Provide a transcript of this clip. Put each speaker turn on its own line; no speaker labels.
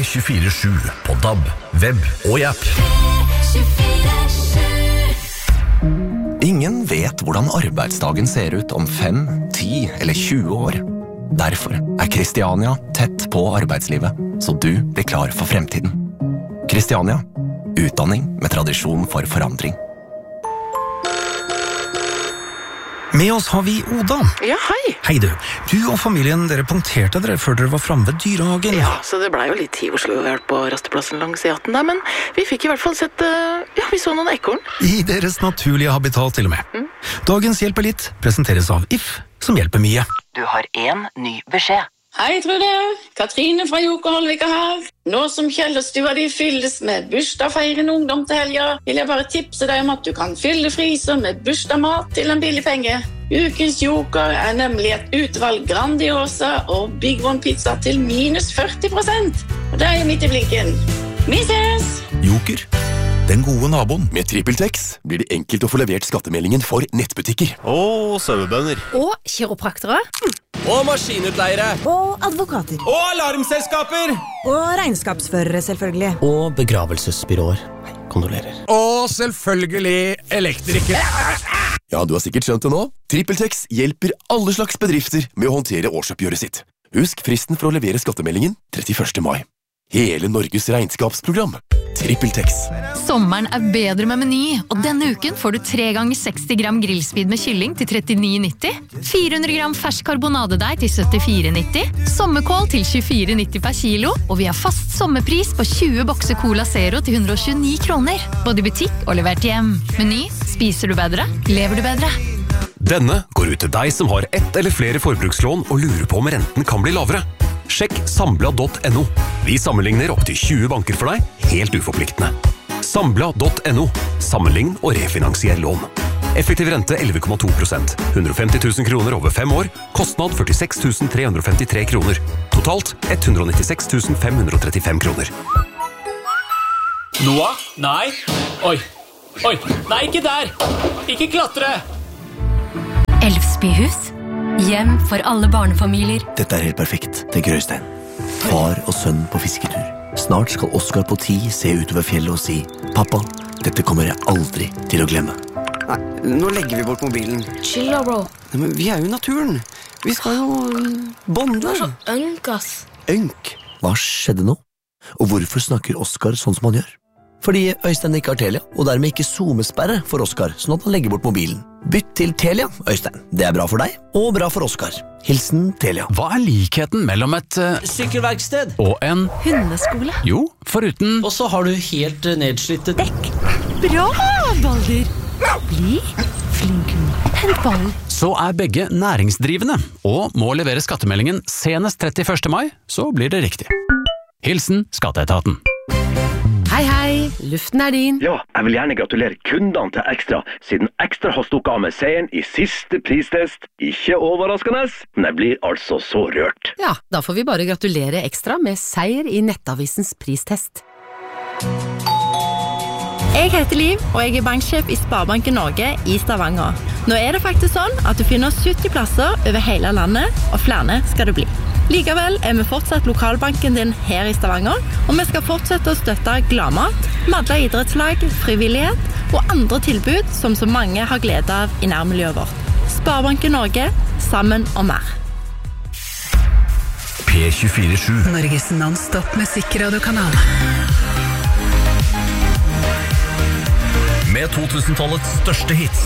P24/7 på DAB, web og i app.
Ingen vet hvordan arbeidsdagen ser ut om 5, 10 eller 20 år. Derfor er Kristiania tett på arbeidslivet, så du blir klar for fremtiden. Kristiania, utdanning med tradisjon for forandring.
Med oss har vi Oda.
Ja, hei.
Hei du. Du og familien, dere punkterte dere før dere var fremme ved dyrehagen.
Ja, så det ble jo litt tid Oslo vært på rasteplassen langs E18 der, men vi fikk i hvert fall sett, vi så noen ekorn.
I deres naturlige habitat til og med. Dagens Hjelper litt presenteres av If, som hjelper mye.
Du har en ny beskjed.
Hei, Trude. Katrine fra Jokerholvika her. Nå som Kjellerstua di fylles med bursdagsfeirende ungdom til helga, vil jeg bare tipse deg om at du kan fylle fryser med bursdagsmat til en billig penge. Ukens Joker er nemlig et utvalg Grandiosa og Big One pizza til minus 40%. Og det er midt i blinken. Vi ses!
Joker, den gode naboen.
Med TrippelTex blir det enkelt å få levert skattemeldingen for nettbutikker.
Og sauebønder.
Og kiropraktere.
Og maskinutleiere.
Og advokater.
Og alarmselskaper.
Og regnskapsførere, selvfølgelig.
Og begravelsesbyråer. Kondolerer.
Og selvfølgelig elektrikere.
Ja, du har sikkert skjønt det nå. TrippelTex hjelper alle slags bedrifter med å håndtere årsoppgjøret sitt. Husk fristen for å levere skattemeldingen 31. mai. Hele Norges regnskapsprogram. TrippelTex.
Sommeren er bedre med Meny, og denne uken får du 3 ganger 60 gram grillspid med kylling til 39,90, 400 gram fersk karbonadedeig til 74,90, sommerkål til 24,90 per kilo, og vi har fast sommerpris på 20 bokser Cola Zero til 129 kroner. Både i butikk og levert hjem. Meny, spiser du bedre, lever du bedre.
Denne går ut til deg som har ett eller flere forbrukslån og lurer på om renten kan bli lavere. Sjekk Sambla.no. Vi sammenligner opp til 20 banker for deg, helt uforpliktende. Sambla.no. Sammenlign og refinansier lån. Effektiv rente 11,2%. 150 000 kroner over 5 år. Kostnad 46 353 kroner. Totalt 196 535 kroner.
Noah? Nei. Oi. Nei, ikke der. Ikke klatre.
Elvsbyhus. Hjem for alle barnefamilier.
Dette er helt perfekt, tenker Øystein. Far og sønn på fisketur. Snart skal Oskar på 10 se utover fjellet og si: Pappa, dette kommer jeg aldri til å glemme.
Nei, nå legger vi bort mobilen.
Chill da, bro.
Nei, men vi er jo i naturen. Vi skal jo bonde.
Du er så ønk, ass.
Ønk? Hva skjedde nå? Og hvorfor snakker Oskar sånn som han gjør? Fordi Øystein ikke har Telia, og dermed ikke zoomesperre for Oskar, sånn at han legger bort mobilen. Bytt til Telia, Øystein. Det er bra for deg, og bra for Oskar. Hilsen Telia.
Hva er likheten mellom et
sykkelverksted
og en
hundeskole?
Jo, foruten.
Og så har du helt nedslitte
dekk. Bra, Balder. Bli flink. Hent ballen.
Så er begge næringsdrivende, og må levere skattemeldingen senest 31. mai, så blir det riktig. Hilsen Skatteetaten.
Hei, luften er din.
Ja, jeg vil gjerne gratulere kundene til Ekstra, siden Ekstra har stukket av med seieren i siste pristest. Ikke overraskende, men jeg blir altså så rørt.
Ja, da får vi bare gratulere Ekstra med seier i Nettavisens pristest.
Jeg heter Liv, og jeg er banksjef i Sparebanken Norge i Stavanger. Nå er det faktisk sånn at du finner 70 plasser over hele landet, og flere skal det bli. Likevel er vi fortsatt lokalbanken din her i Stavanger, og vi skal fortsette å støtte Gladmat, Madla idrettslag, frivillighet og andre tilbud som så mange har glede av i nærmiljøet vårt. Sparebanken Norge, sammen og mer.
P24/7
Norges non-stop musikkradiokanal.
Med 2000-tallets største hits.